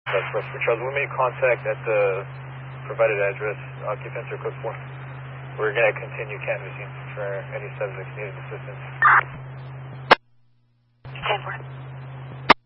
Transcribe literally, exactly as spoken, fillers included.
That's Westford Charles. We made contact at the provided address. Occupants are cooked for. We're going to continue canvassing for any subjects needing assistance. ten four.